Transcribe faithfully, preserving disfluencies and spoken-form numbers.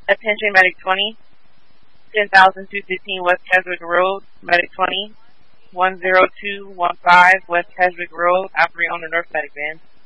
Attention Medic twenty, ten thousand two fifteen West Keswick Road, Medic twenty, one zero two one five West Keswick Road, operate on the North Medic van.